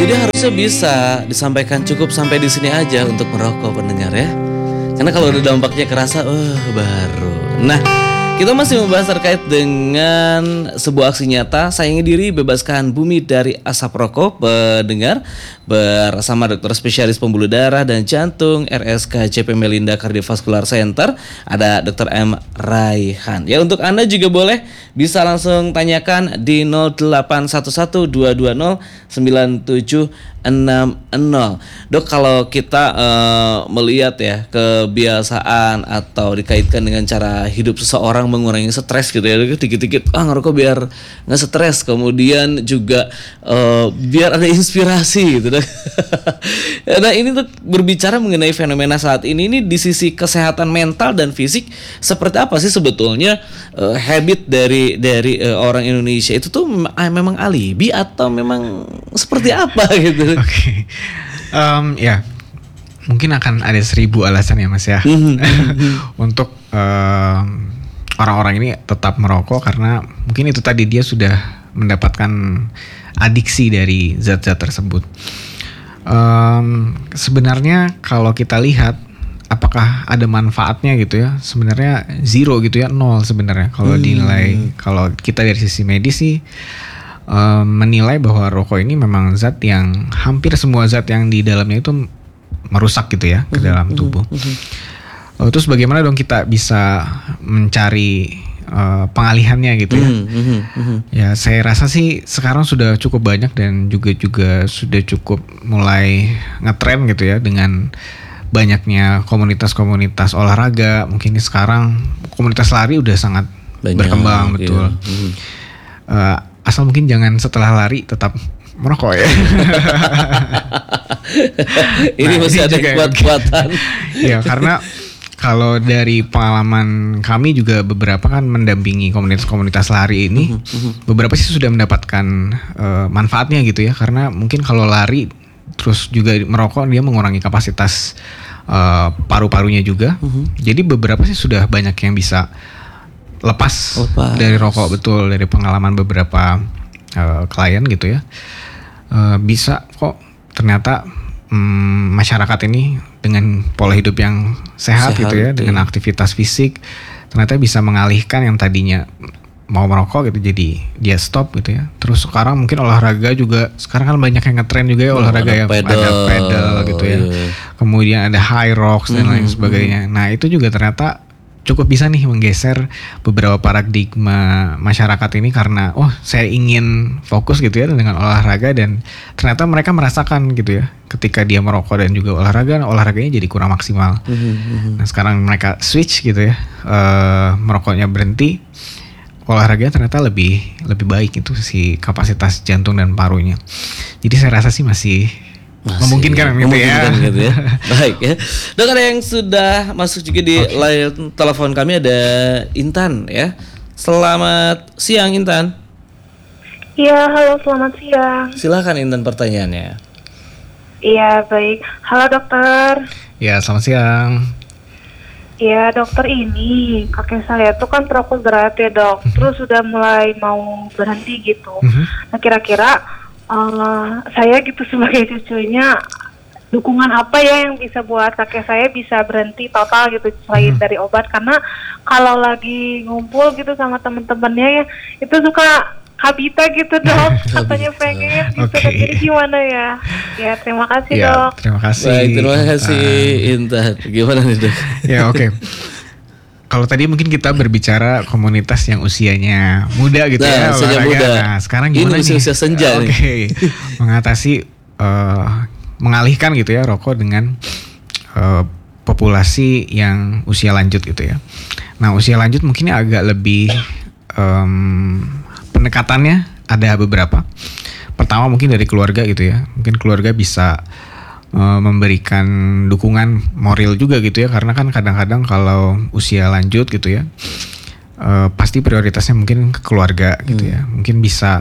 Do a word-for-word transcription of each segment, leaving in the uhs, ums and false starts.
Jadi harusnya bisa disampaikan cukup sampai di sini aja untuk merokok pendengar ya. Karena kalau udah dampaknya kerasa, wah baru. Nah, kita masih membahas terkait dengan sebuah aksi nyata, sayangi diri, bebaskan bumi dari asap rokok, pendengar, bersama dokter spesialis pembuluh darah dan jantung R S K J P Melinda Cardiovascular Center, ada dokter M. Raihan. Ya, untuk Anda juga boleh bisa langsung tanyakan di nol delapan satu satu dua dua nol sembilan tujuh enam nol. Dok, kalau kita uh, melihat ya kebiasaan atau dikaitkan dengan cara hidup seseorang mengurangi stres gitu ya, dikit-dikit ah ngerokok biar nggak stres, kemudian juga uh, biar ada inspirasi gitu dok. Nah ini tuh berbicara mengenai fenomena saat ini, ini di sisi kesehatan mental dan fisik seperti apa sih sebetulnya uh, habit dari dari uh, orang Indonesia itu tuh uh, memang alibi atau memang seperti apa gitu? Oke, okay. um, ya mungkin akan ada seribu alasan ya mas ya untuk um, orang-orang ini tetap merokok karena mungkin itu tadi dia sudah mendapatkan adiksi dari zat-zat tersebut. Um, sebenarnya kalau kita lihat apakah ada manfaatnya gitu ya, sebenarnya zero gitu ya, nol sebenarnya kalau hmm. dinilai. Kalau kita dari sisi medis sih um, menilai bahwa rokok ini memang zat yang hampir semua zat yang di dalamnya itu merusak gitu ya ke dalam tubuh. Uh, terus bagaimana dong kita bisa mencari Uh, pengalihannya gitu ya. Mm, mm, mm. Ya saya rasa sih sekarang sudah cukup banyak dan juga juga sudah cukup mulai ngetren gitu ya dengan banyaknya komunitas-komunitas olahraga. Mungkin sekarang komunitas lari udah sangat banyak, berkembang betul. Iya. Mm. Uh, asal mungkin jangan setelah lari tetap merokok ya. Ini nah, masih ini ada kuat-kuatan. Ya karena kalau dari pengalaman kami juga beberapa kan mendampingi komunitas-komunitas lari ini, uh-huh. beberapa sih sudah mendapatkan uh, manfaatnya gitu ya, karena mungkin kalau lari terus juga merokok dia mengurangi kapasitas uh, paru-parunya juga, uh-huh. jadi beberapa sih sudah banyak yang bisa lepas, lepas. dari rokok betul, dari pengalaman beberapa uh, klien gitu ya, uh, bisa kok ternyata um, masyarakat ini dengan pola hidup yang sehat, sehat gitu ya, dengan aktivitas fisik ternyata bisa mengalihkan yang tadinya mau merokok gitu jadi dia stop gitu ya. Terus sekarang mungkin olahraga juga, sekarang kan banyak yang ngetren juga ya, oh, olahraga yang ada pedal gitu ya, yeah. kemudian ada high rocks dan mm-hmm. lain sebagainya. Nah itu juga ternyata cukup bisa nih menggeser beberapa paradigma masyarakat ini karena oh saya ingin fokus gitu ya dengan olahraga, dan ternyata mereka merasakan gitu ya ketika dia merokok dan juga olahraga, olahraganya jadi kurang maksimal. Mm-hmm. Nah sekarang mereka switch gitu ya, uh, merokoknya berhenti, olahraganya ternyata lebih lebih baik itu si kapasitas jantung dan parunya. Jadi saya rasa sih masih Masih, memungkinkan gitu memungkinkan ya. Gitu ya. Baik ya. Dok, ada yang sudah masuk juga di okay. layar telepon kami, ada Intan ya. Selamat siang Intan. Iya, halo selamat siang. Silakan Intan pertanyaannya. Iya, baik. Halo dokter. Ya, selamat siang. Iya dokter, ini kakek saya tuh kan perokok berat ya dok. Mm-hmm. Terus sudah mulai mau berhenti gitu. Mm-hmm. Nah kira-kira Uh, saya gitu sebagai cucunya, dukungan apa ya yang bisa buat kakek saya bisa berhenti total gitu selain hmm. dari obat, karena kalau lagi ngumpul gitu sama temen-temennya ya itu suka habita gitu dok, katanya pengen gitu. Okay. Jadi gimana ya? Ya terima kasih ya, dok. Terima kasih. Baik, terima kasih uh, Intan. Gimana nih dok? Ya oke. Okay. Kalau tadi mungkin kita berbicara komunitas yang usianya muda gitu nah, ya, olahraga. Muda. Nah, sekarang gimana ini nih? Usia senja Oke, okay. mengatasi, uh, mengalihkan gitu ya rokok dengan uh, populasi yang usia lanjut gitu ya. Nah, usia lanjut mungkin agak lebih um, pendekatannya ada beberapa. Pertama mungkin dari keluarga gitu ya. Mungkin keluarga bisa memberikan dukungan moral juga gitu ya, karena kan kadang-kadang kalau usia lanjut gitu ya uh, pasti prioritasnya mungkin ke keluarga gitu hmm. ya, mungkin bisa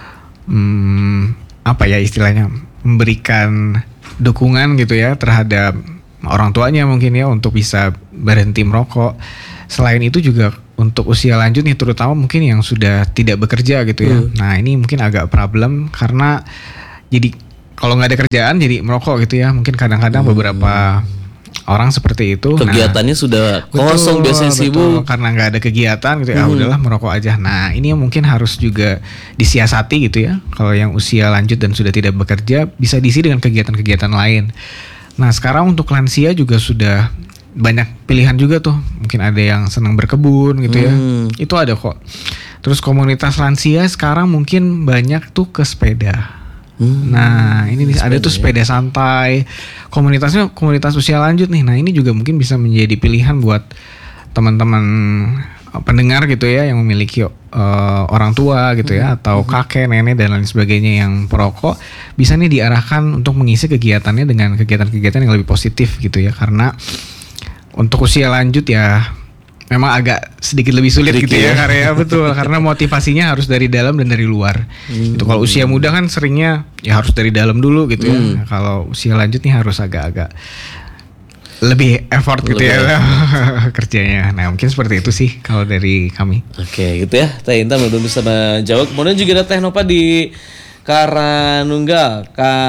um, apa ya istilahnya memberikan dukungan gitu ya terhadap orang tuanya mungkin ya untuk bisa berhenti merokok. Selain itu juga untuk usia lanjut nih, terutama mungkin yang sudah tidak bekerja gitu ya, hmm. nah ini mungkin agak problem karena jadi kalau nggak ada kerjaan jadi merokok gitu ya. Mungkin kadang-kadang hmm. beberapa orang seperti itu. Kegiatannya nah, sudah kosong, betul, biasanya sibuk karena nggak ada kegiatan gitu ya. Hmm. Udahlah merokok aja. Nah ini yang mungkin harus juga disiasati gitu ya. Kalau yang usia lanjut dan sudah tidak bekerja bisa diisi dengan kegiatan-kegiatan lain. Nah sekarang untuk lansia juga sudah banyak pilihan juga tuh. Mungkin ada yang senang berkebun gitu ya. Hmm. Itu ada kok. Terus komunitas lansia sekarang mungkin banyak tuh ke sepeda. Hmm. Nah ini sepeda, ada tuh sepeda ya? Santai. Komunitasnya komunitas usia lanjut nih. Nah ini juga mungkin bisa menjadi pilihan buat teman-teman pendengar gitu ya yang memiliki uh, orang tua gitu ya, atau kakek, nenek dan lain sebagainya yang perokok, bisa nih diarahkan untuk mengisi kegiatannya dengan kegiatan-kegiatan yang lebih positif gitu ya. Karena untuk usia lanjut ya memang agak sedikit lebih sulit Trik gitu ya, ya karya betul karena motivasinya harus dari dalam dan dari luar. Hmm. Itu kalau usia muda kan seringnya ya harus dari dalam dulu gitu ya. Hmm. Nah, kalau usia lanjut nih harus agak-agak lebih effort gitu lebih ya kerjanya. Nah mungkin seperti itu sih kalau dari kami. Oke gitu ya Teh Intan belum bisa menjawab. Kemudian juga ada Teh Nova di Karanunggal.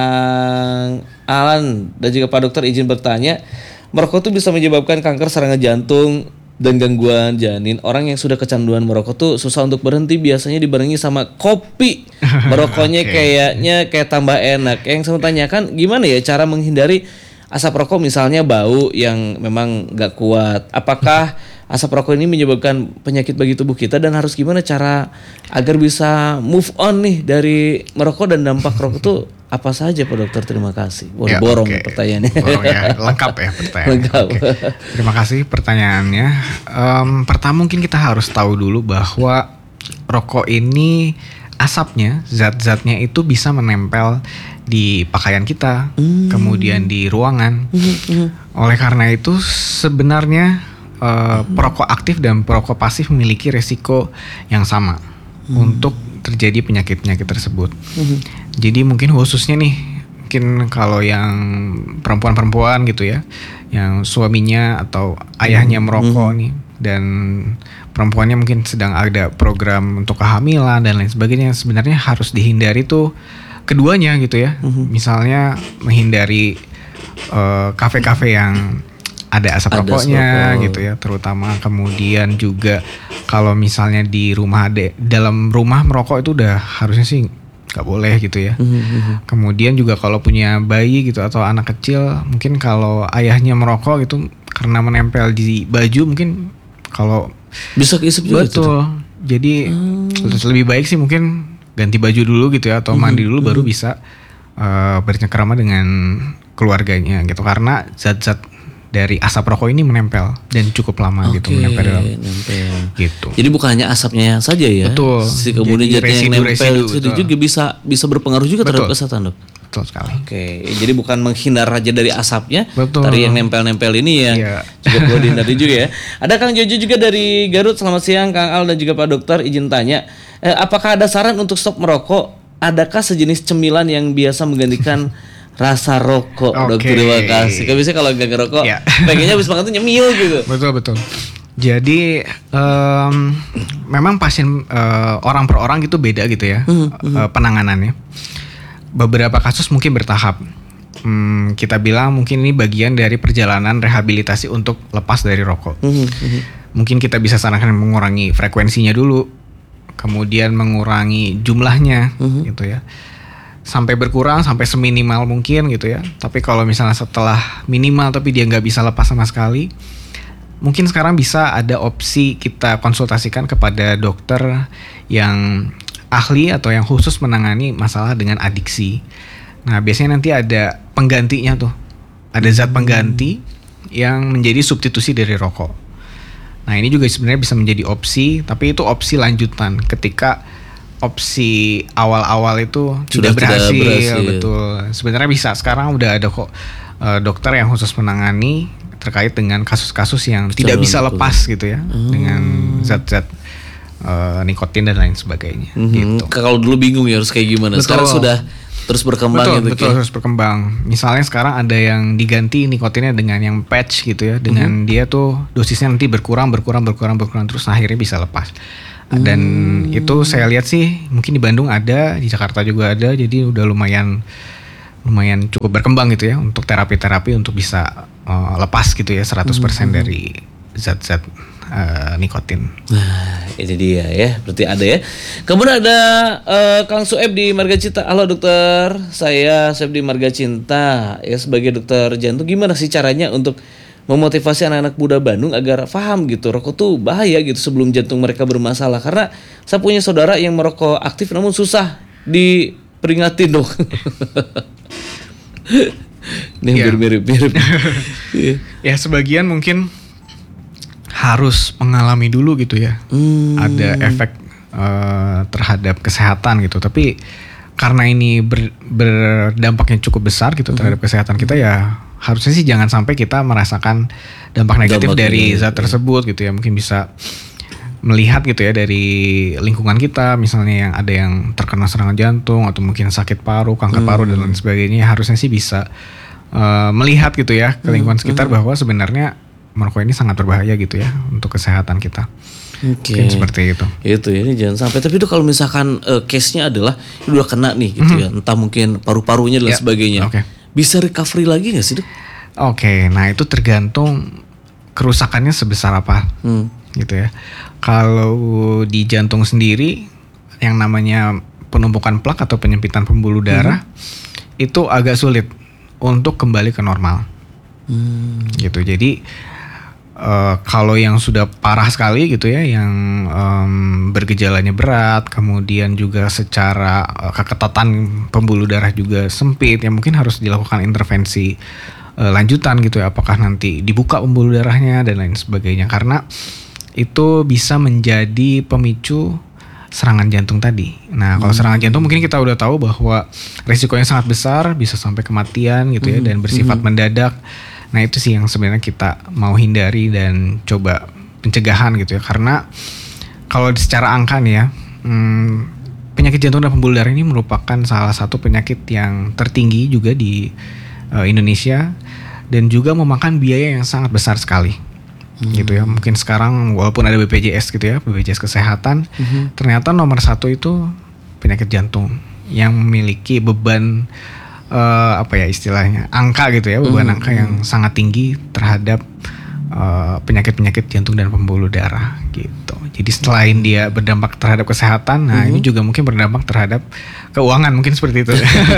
Kang Alan dan juga Pak Dokter izin bertanya, merokok tuh bisa menyebabkan kanker serangan jantung dan gangguan janin. Orang yang sudah kecanduan merokok tuh susah untuk berhenti, biasanya dibarengi sama kopi. Merokoknya okay. kayaknya kayak tambah enak. Yang saya tanyakan gimana ya cara menghindari asap rokok misalnya bau yang memang gak kuat. Apakah asap rokok ini menyebabkan penyakit bagi tubuh kita dan harus gimana cara agar bisa move on nih dari merokok, dan dampak rokok tuh apa saja Pak Dokter? Terima kasih. Wah, ya, borong okay. pertanyaannya. Borong ya, lengkap ya pertanyaannya. Lengkap. Okay. Terima kasih pertanyaannya. Um, pertama mungkin kita harus tahu dulu bahwa rokok ini asapnya, zat-zatnya itu bisa menempel di pakaian kita, mm. kemudian di ruangan. Mm-hmm. Oleh karena itu sebenarnya uh, mm. perokok aktif dan perokok pasif memiliki resiko yang sama mm. untuk terjadi penyakit-penyakit tersebut. Mm-hmm. Jadi mungkin khususnya nih, mungkin kalau yang perempuan-perempuan gitu ya, yang suaminya atau ayahnya merokok mm-hmm. nih, dan perempuannya mungkin sedang ada program untuk kehamilan dan lain sebagainya, sebenarnya harus dihindari tuh keduanya gitu ya. Mm-hmm. Misalnya menghindari uh, kafe-kafe yang ada asap ada rokoknya rokok. Gitu ya, terutama. Kemudian juga kalau misalnya di rumah ada, dalam rumah merokok itu udah harusnya sih nggak boleh gitu ya. Mm-hmm. Kemudian juga kalau punya bayi gitu atau anak kecil, mungkin kalau ayahnya merokok gitu karena menempel di baju, mungkin kalau bisa keisep juga. Betul. Gitu. Jadi hmm. lebih baik sih mungkin ganti baju dulu gitu ya, atau mandi dulu mm-hmm. baru bisa uh, bercengkrama dengan keluarganya gitu, karena zat-zat dari asap rokok ini menempel dan cukup lama okay, gitu menempel dalam nempel. Gitu. Jadi bukan hanya asapnya saja ya. Betul. Si kemudian zat yang nempel itu juga bisa bisa berpengaruh juga betul. Terhadap kesehatan, Dok. Betul sekali. Oke, okay. Jadi bukan menghindar aja dari asapnya, betul. Dari yang nempel-nempel ini ya. Iya. Juga perlu dihindari juga ya. Ada Kang Jojo juga dari Garut. Selamat siang Kang Al dan juga Pak Dokter, izin tanya, eh, apakah ada saran untuk stop merokok? Adakah sejenis cemilan yang biasa menggantikan rasa rokok? Okay. Dokter, terima kasih. Kan biasanya kalau gak ngerokok, yeah. pengennya habis makan tuh nyemil gitu. Betul betul. Jadi um, memang pasien uh, orang per orang gitu beda gitu ya mm-hmm. uh, penanganannya. Beberapa kasus mungkin bertahap. Hmm, kita bilang mungkin ini bagian dari perjalanan rehabilitasi untuk lepas dari rokok. Mm-hmm. Mungkin kita bisa sarankan mengurangi frekuensinya dulu, kemudian mengurangi jumlahnya, mm-hmm. gitu ya. Sampai berkurang sampai seminimal mungkin gitu ya. Tapi kalau misalnya setelah minimal tapi dia nggak bisa lepas sama sekali, mungkin sekarang bisa ada opsi kita konsultasikan kepada dokter yang ahli atau yang khusus menangani masalah dengan adiksi. Nah biasanya nanti ada penggantinya tuh, ada zat pengganti yang menjadi substitusi dari rokok. Nah ini juga sebenarnya bisa menjadi opsi, tapi itu opsi lanjutan ketika opsi awal-awal itu sudah berhasil, berhasil, betul. Sebenarnya bisa, sekarang udah ada kok uh, dokter yang khusus menangani terkait dengan kasus-kasus yang Secara tidak bisa betul. lepas gitu ya, hmm. dengan zat-zat uh, nikotin dan lain sebagainya. Hmm. Gitu. Kalau dulu bingung ya harus kayak gimana, betul. Sekarang sudah terus berkembang betul, gitu. Betul, terus berkembang. Misalnya sekarang ada yang diganti nikotinnya dengan yang patch gitu ya, dengan hmm. dia tuh dosisnya nanti berkurang, berkurang, berkurang, berkurang terus akhirnya bisa lepas. Dan hmm. itu saya lihat sih mungkin di Bandung ada, di Jakarta juga ada, jadi udah lumayan lumayan cukup berkembang gitu ya untuk terapi-terapi untuk bisa uh, lepas gitu ya seratus persen hmm. dari zat-zat uh, nikotin. Nah, ini dia ya, berarti ada ya. Kemudian ada uh, Kang Sueb di Marga Cinta. Halo dokter, saya Sueb di Marga Cinta. Ya sebagai dokter jantung, gimana sih caranya untuk memotivasi anak-anak muda Bandung agar paham gitu rokok tuh bahaya gitu sebelum jantung mereka bermasalah? Karena saya punya saudara yang merokok aktif namun susah diperingatin dok. Ini ya. mirip-mirip. Ya sebagian mungkin harus mengalami dulu gitu ya. Hmm. Ada efek uh, terhadap kesehatan gitu. Tapi karena ini ber, berdampaknya cukup besar gitu terhadap hmm. kesehatan kita ya harusnya sih jangan sampai kita merasakan dampak negatif dampak dari zat tersebut gitu ya. Mungkin bisa melihat gitu ya dari lingkungan kita misalnya yang ada yang terkena serangan jantung atau mungkin sakit paru, kanker hmm. paru dan lain sebagainya, harusnya sih bisa uh, melihat gitu ya ke lingkungan hmm. sekitar hmm. bahwa sebenarnya merokok ini sangat berbahaya gitu ya untuk kesehatan kita. Oke. Okay. Seperti itu. Itu ya, ini jangan sampai. Tapi itu kalau misalkan uh, case-nya adalah ini udah kena nih gitu hmm. ya, entah mungkin paru-parunya dan yeah. sebagainya. Okay. Bisa recovery lagi nggak sih dok? Oke, okay, nah itu tergantung kerusakannya sebesar apa. Hmm. Gitu ya. Kalau di jantung sendiri yang namanya penumpukan plak atau penyempitan pembuluh darah hmm. itu agak sulit untuk kembali ke normal. Hmm. Gitu. Jadi uh, kalau yang sudah parah sekali gitu ya, yang um, bergejalanya berat, kemudian juga secara uh, keketatan pembuluh darah juga sempit, ya mungkin harus dilakukan intervensi uh, lanjutan gitu ya. Apakah nanti dibuka pembuluh darahnya dan lain sebagainya, karena itu bisa menjadi pemicu serangan jantung tadi. Nah, kalau hmm. serangan jantung mungkin kita udah tahu bahwa risikonya sangat besar, bisa sampai kematian gitu ya, hmm. dan bersifat hmm. mendadak. Nah, itu sih yang sebenarnya kita mau hindari dan coba pencegahan gitu ya. Karena kalau secara angka nih ya, hmm, penyakit jantung dan pembuluh darah ini merupakan salah satu penyakit yang tertinggi juga di uh, Indonesia dan juga memakan biaya yang sangat besar sekali. Hmm. Gitu ya, mungkin sekarang walaupun ada B P J S gitu ya, B P J S kesehatan, hmm. ternyata nomor satu itu penyakit jantung yang memiliki beban uh, apa ya istilahnya angka gitu ya, beban hmm. angka yang sangat tinggi terhadap uh, penyakit-penyakit jantung dan pembuluh darah gitu. Jadi selain dia berdampak terhadap kesehatan, nah hmm. ini juga mungkin berdampak terhadap keuangan, mungkin seperti itu.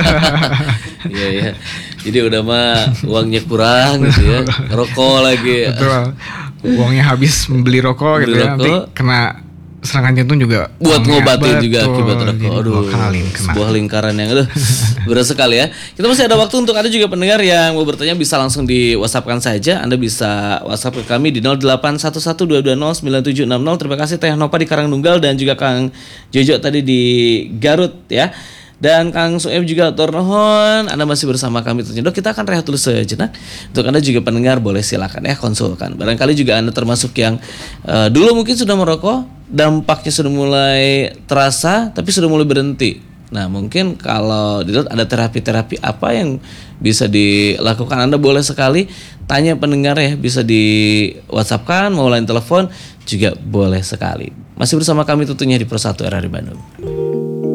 Iya ya. Jadi udah mah uangnya kurang gitu ya, rokok lagi. Betul. Uangnya habis membeli rokok gitu ya, nanti kena serangan jantung juga buat ngobatin juga akibat rokok. Jadi aduh, sebuah lingkaran yang aduh berat sekali ya. Kita masih ada waktu untuk ada juga pendengar yang mau bertanya, bisa langsung di WhatsApp-kan saja. Anda bisa WhatsApp ke kami di nol delapan satu satu dua dua nol sembilan tujuh enam nol. Terima kasih Teh Nova di Karangnunggal dan juga Kang Jojo tadi di Garut ya. Dan Kang Sueb juga atur nuhun, Anda masih bersama kami tentunya. Dok, kita akan rehat dulu sejenak. Untuk Anda juga pendengar boleh silakan ya konsulkan. Barangkali juga Anda termasuk yang uh, dulu mungkin sudah merokok, dampaknya sudah mulai terasa tapi sudah mulai berhenti. Nah, mungkin kalau dilihat ada terapi-terapi apa yang bisa dilakukan, Anda boleh sekali tanya pendengar ya, bisa di WhatsApp-kan, mau line telepon juga boleh sekali. Masih bersama kami tentunya di Pro satu R R I Bandung.